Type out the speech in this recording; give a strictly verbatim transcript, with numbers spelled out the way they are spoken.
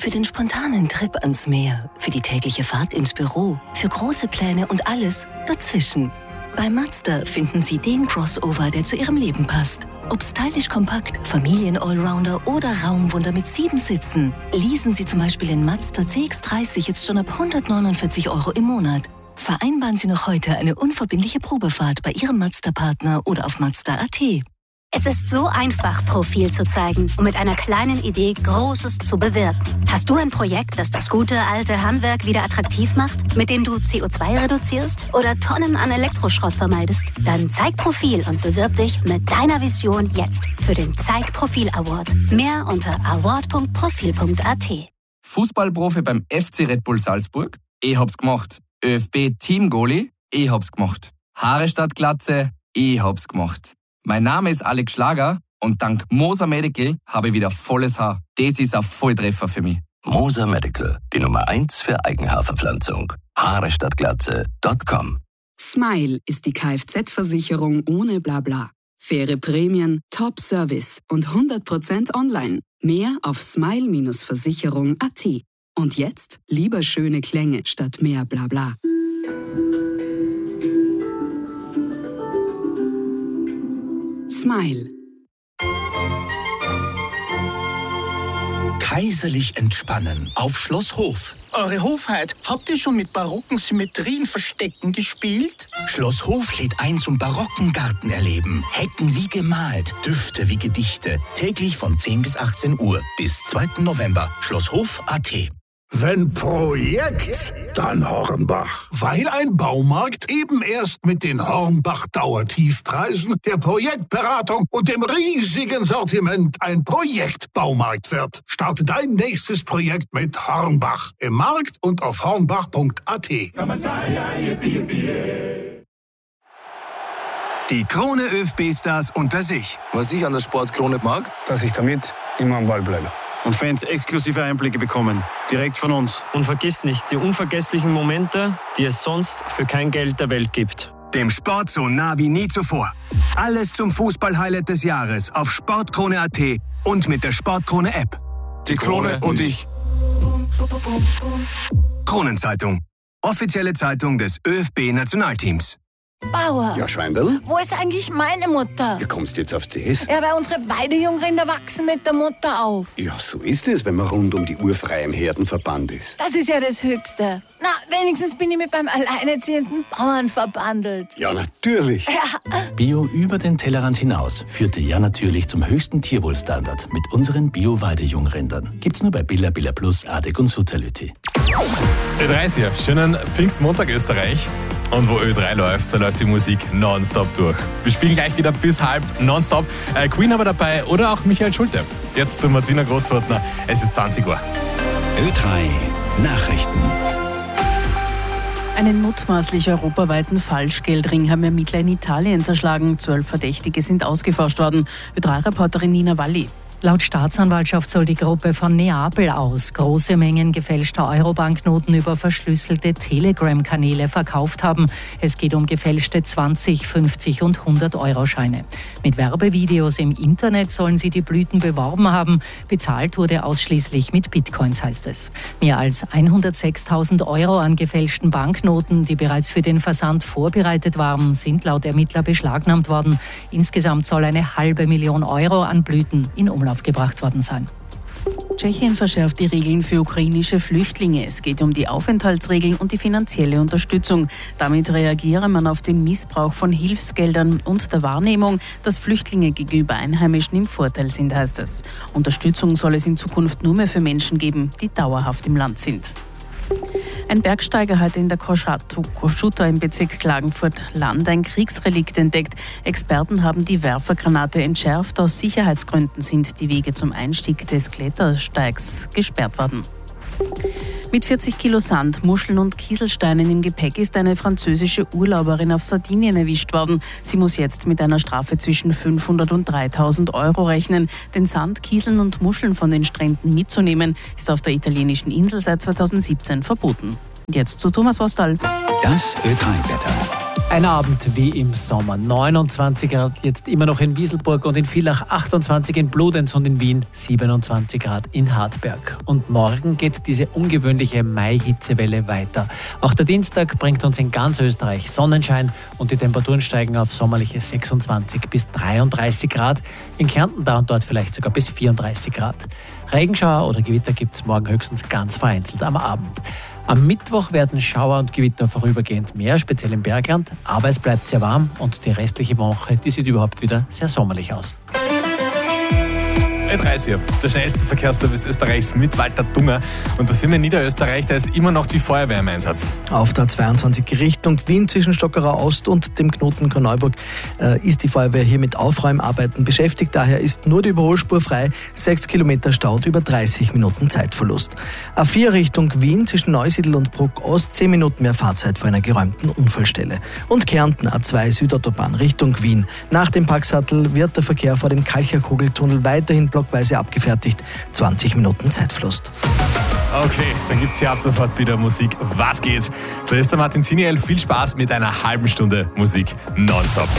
Für den spontanen Trip ans Meer, für die tägliche Fahrt ins Büro, für große Pläne und alles dazwischen. Bei Mazda finden Sie den Crossover, der zu Ihrem Leben passt. Ob stylisch kompakt, Familien-Allrounder oder Raumwunder mit sieben Sitzen. Leasen Sie zum Beispiel den Mazda C X dreißig jetzt schon ab hundertneunundvierzig Euro im Monat. Vereinbaren Sie noch heute eine unverbindliche Probefahrt bei Ihrem Mazda-Partner oder auf Mazda Punkt a t. Es ist so einfach, Profil zu zeigen und mit einer kleinen Idee Großes zu bewirken. Hast du ein Projekt, das das gute alte Handwerk wieder attraktiv macht, mit dem du C O zwei reduzierst oder Tonnen an Elektroschrott vermeidest? Dann zeig Profil und bewirb dich mit deiner Vision jetzt für den Zeig Profil Award. Mehr unter award punkt profil punkt a t. Fußballprofi beim F C Red Bull Salzburg? Ich hab's gemacht. ÖFB Team-Goalie? Ich hab's gemacht. Haare statt Glatze? Ich hab's gemacht. Mein Name ist Alex Schlager und dank Moser Medical habe ich wieder volles Haar. Das ist ein Volltreffer für mich. Moser Medical, die Nummer eins für Eigenhaarverpflanzung. Haare statt Glatze Punkt com. Smile ist die Kfz-Versicherung ohne Blabla. Faire Prämien, Top-Service und hundert Prozent online. Mehr auf smile Versicherung punkt a t. Und jetzt lieber schöne Klänge statt mehr Blabla. Smile. Kaiserlich entspannen auf Schloss Hof. Eure Hofheit, habt ihr schon mit barocken Symmetrienverstecken gespielt? Schloss Hof lädt ein zum barocken Gartenerleben. Hecken wie gemalt, Düfte wie Gedichte. Täglich von zehn bis achtzehn Uhr bis zweiten November. Schlosshof punkt a t. Wenn Projekt, dann Hornbach. Weil ein Baumarkt eben erst mit den Hornbach-Dauertiefpreisen, der Projektberatung und dem riesigen Sortiment ein Projektbaumarkt wird. Starte dein nächstes Projekt mit Hornbach. Im Markt und auf hornbach punkt a t. Die Krone ÖFB-Stars unter sich. Was ich an der Sportkrone mag, dass ich damit immer am Ball bleibe. Und Fans exklusive Einblicke bekommen, direkt von uns. Und vergiss nicht, die unvergesslichen Momente, die es sonst für kein Geld der Welt gibt. Dem Sport so nah wie nie zuvor. Alles zum Fußball-Highlight des Jahres auf sportkrone punkt a t und mit der Sportkrone-App. Die Krone und ich. Kronenzeitung. Offizielle Zeitung des ÖFB-Nationalteams. Bauer. Ja, Schweinderl? Wo ist eigentlich meine Mutter? Wie kommst du jetzt auf das? Ja, weil unsere Weidejungrinder wachsen mit der Mutter auf. Ja, so ist es, wenn man rund um die Uhr frei im Herdenverband ist. Das ist ja das Höchste. Na, wenigstens bin ich mit beim alleinerziehenden Bauern verbandelt. Ja, natürlich. Ja. Bio über den Tellerrand hinaus führte ja natürlich zum höchsten Tierwohlstandard mit unseren Bio-Weidejungrindern. Gibt's nur bei Billa Billa Plus, Adek und Sutterlütti. Ö drei ist hier. Schönen Pfingstmontag Österreich. Und wo Ö drei läuft, da läuft die Musik nonstop durch. Wir spielen gleich wieder bis halb nonstop. Äh, Queen aber dabei oder auch Michael Schulte. Jetzt zu Martina Großfurtner. Es ist zwanzig Uhr. Ö drei Nachrichten. Einen mutmaßlich europaweiten Falschgeldring haben Ermittler in Italien zerschlagen. Zwölf Verdächtige sind ausgeforscht worden. Ö drei Reporterin Nina Walli. Laut Staatsanwaltschaft soll die Gruppe von Neapel aus große Mengen gefälschter Euro-Banknoten über verschlüsselte Telegram-Kanäle verkauft haben. Es geht um gefälschte zwanzig, fünfzig und hundert-Euro-Scheine. Mit Werbevideos im Internet sollen sie die Blüten beworben haben. Bezahlt wurde ausschließlich mit Bitcoins, heißt es. Mehr als hundertsechstausend Euro an gefälschten Banknoten, die bereits für den Versand vorbereitet waren, sind laut Ermittler beschlagnahmt worden. Insgesamt soll eine halbe Million Euro an Blüten in Umlauf gebracht worden sein. Tschechien verschärft die Regeln für ukrainische Flüchtlinge. Es geht um die Aufenthaltsregeln und die finanzielle Unterstützung. Damit reagiere man auf den Missbrauch von Hilfsgeldern und der Wahrnehmung, dass Flüchtlinge gegenüber Einheimischen im Vorteil sind, heißt es. Unterstützung soll es in Zukunft nur mehr für Menschen geben, die dauerhaft im Land sind. Ein Bergsteiger hat in der Koschuta im Bezirk Klagenfurt-Land ein Kriegsrelikt entdeckt. Experten haben die Werfergranate entschärft. Aus Sicherheitsgründen sind die Wege zum Einstieg des Klettersteigs gesperrt worden. Mit vierzig Kilo Sand, Muscheln und Kieselsteinen im Gepäck ist eine französische Urlauberin auf Sardinien erwischt worden. Sie muss jetzt mit einer Strafe zwischen fünfhundert und dreitausend Euro rechnen. Den Sand, Kieseln und Muscheln von den Stränden mitzunehmen, ist auf der italienischen Insel seit zweitausendsiebzehn verboten. Jetzt zu Thomas Vostal. Das Ö drei Wetter. Ein Abend wie im Sommer. neunundzwanzig Grad jetzt immer noch in Wieselburg und in Villach, achtundzwanzig in Bludenz und in Wien, siebenundzwanzig Grad in Hartberg. Und morgen geht diese ungewöhnliche Mai-Hitzewelle weiter. Auch der Dienstag bringt uns in ganz Österreich Sonnenschein und die Temperaturen steigen auf sommerliche sechsundzwanzig bis dreiunddreißig Grad. In Kärnten da und dort vielleicht sogar bis vierunddreißig Grad. Regenschauer oder Gewitter gibt es morgen höchstens ganz vereinzelt am Abend. Am Mittwoch werden Schauer und Gewitter vorübergehend mehr, speziell im Bergland, aber es bleibt sehr warm und die restliche Woche, die sieht überhaupt wieder sehr sommerlich aus. Ö dreißig, der schnellste Verkehrsservice Österreichs mit Walter Dunger. Und da sind wir in Niederösterreich, da ist immer noch die Feuerwehr im Einsatz. Auf der zweiundzwanzig Richtung Wien zwischen Stockerau Ost und dem Knoten Korneuburg äh, ist die Feuerwehr hier mit Aufräumarbeiten beschäftigt. Daher ist nur die Überholspur frei, sechs Kilometer Stau und über dreißig Minuten Zeitverlust. A vier Richtung Wien zwischen Neusiedl und Bruck Ost, zehn Minuten mehr Fahrzeit vor einer geräumten Unfallstelle. Und Kärnten A zwei Südautobahn Richtung Wien. Nach dem Packsattel wird der Verkehr vor dem Kalcherkugeltunnel weiterhin blockweise abgefertigt. zwanzig Minuten Zeitverlust. Okay, dann gibt's hier ab sofort wieder Musik. Was geht? Da ist der Martin Ziniel. Viel Spaß mit einer halben Stunde Musik nonstop.